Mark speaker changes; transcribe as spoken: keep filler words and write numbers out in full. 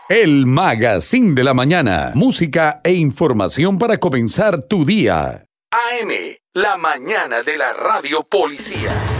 Speaker 1: El Magazine de la Mañana. Música e información para comenzar tu día.
Speaker 2: A M, la mañana de la Radio Policía.